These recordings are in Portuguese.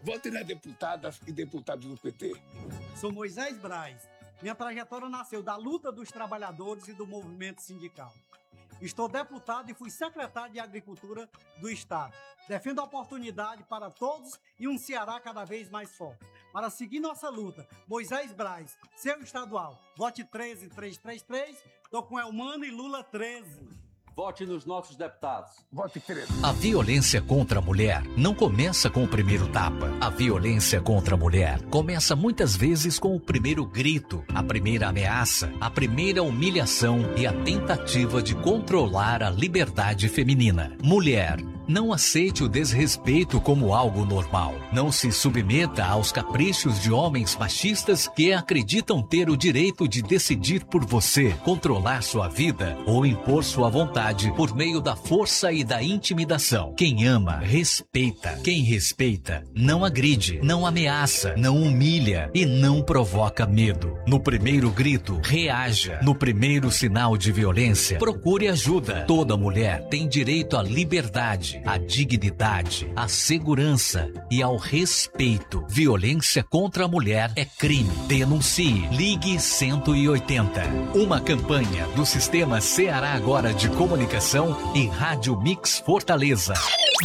Vote nas deputadas e deputados do PT. Sou Moisés Braz. Minha trajetória nasceu da luta dos trabalhadores e do movimento sindical. Estou deputado e fui secretário de Agricultura do Estado. Defendo a oportunidade para todos e um Ceará cada vez mais forte. Para seguir nossa luta, Moisés Braz, seu estadual. Vote 13333, tô com Elmano e Lula 13. Vote nos nossos deputados. Vote 13. A violência contra a mulher não começa com o primeiro tapa. A violência contra a mulher começa muitas vezes com o primeiro grito, a primeira ameaça, a primeira humilhação e a tentativa de controlar a liberdade feminina. Mulher, não aceite o desrespeito como algo normal. Não se submeta aos caprichos de homens machistas que acreditam ter o direito de decidir por você, controlar sua vida ou impor sua vontade por meio da força e da intimidação. Quem ama, respeita. Quem respeita, não agride, não ameaça, não humilha e não provoca medo. No primeiro grito, reaja. No primeiro sinal de violência, procure ajuda. Toda mulher tem direito à liberdade, à dignidade, à segurança e ao respeito. Violência contra a mulher é crime. Denuncie. Ligue 180. Uma campanha do Sistema Ceará Agora de Comunicação e Rádio Mix Fortaleza.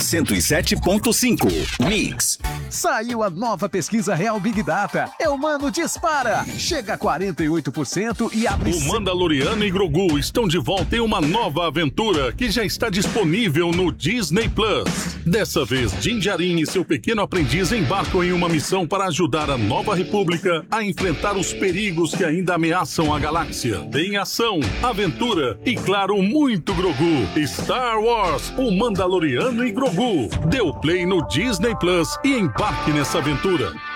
107.5 Mix. Saiu a nova pesquisa Real Big Data. Elmano dispara. Chega a 48% e abre... O Mandaloriano e Grogu estão de volta em uma nova aventura que já está disponível no Disney Plus. Dessa vez, Din Djarin e seu pequeno aprendiz embarcam em uma missão para ajudar a Nova República a enfrentar os perigos que ainda ameaçam a galáxia. Tem ação, aventura e, claro, muito Grogu. Star Wars, o Mandaloriano e Grogu. Dê o play no Disney Plus e embarque nessa aventura.